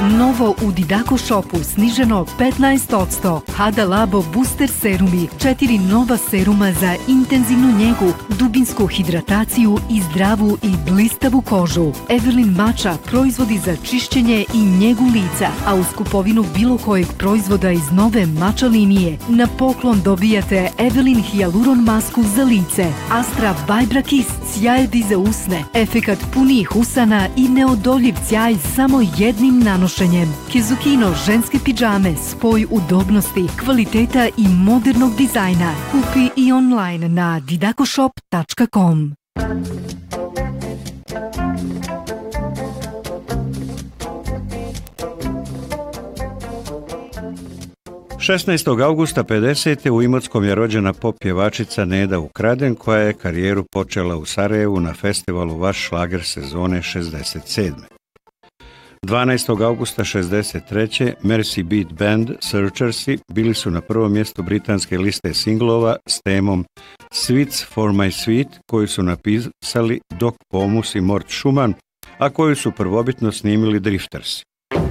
Novo u Didaco Shopu sniženo 15%. Hada Labo Booster serumi, 4 nova seruma za intenzivnu njegu, dubinsku hidrataciju i zdravu i blistavu kožu. Evelyn Mača, proizvodi za čišćenje i njegu lica, a uz kupovinu bilo kojeg proizvoda iz nove Mača linije na poklon dobijate Evelyn Hyaluron masku za lice, Astra Vibra Kiss, sjajedi za usne, efekat punijih usana i neodoljiv sjaj samo jednim nanošenjem. Kizukino ženske pidžame, spoj udobnosti, kvaliteta i modernog dizajna. Kupi i online na didacoshop.com. 16. augusta 50. u Imotskom je rođena pop pjevačica Neda Ukraden, koja je karijeru počela u Sarajevu na festivalu Vaš šlager sezone 67. 12. augusta 63. Mercy Beat Band Searchersi bili su na prvom mjestu britanske liste singlova s temom Sweets for my sweet, koju su napisali Doc Pomus i Mort Schumann, a koju su prvobitno snimili Driftersi.